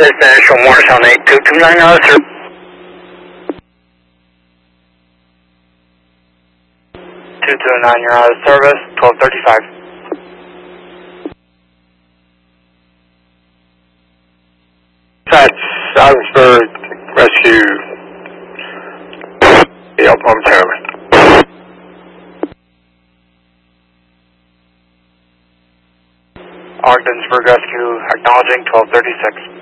Central Morristown 8229 out of service. 229, you're out of service, 1235. That's Salzburg Rescue. Yep, momentarily. Ogdensburg Rescue, acknowledging 1236.